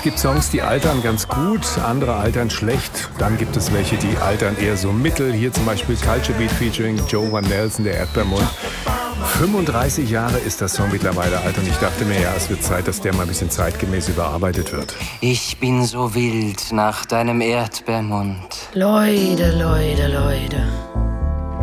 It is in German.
gibt Songs, die altern ganz gut, andere altern schlecht. Dann gibt es welche, die altern eher so mittel. Hier zum Beispiel Culture Beat featuring Joe Van Nelson, der Erdbeermund. 35 Jahre ist das Song mittlerweile alt und ich dachte mir, ja, es wird Zeit, dass der mal ein bisschen zeitgemäß überarbeitet wird. Ich bin so wild nach deinem Erdbeermund. Leute, Leute, Leute.